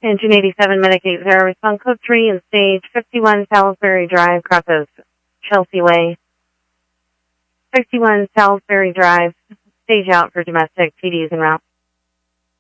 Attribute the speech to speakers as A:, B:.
A: Engine 87, Medic 80, respond code 3 and stage 51 Salisbury Drive, crosses Chelsea Way. 61 Salisbury Drive, stage out for domestic TDs en route.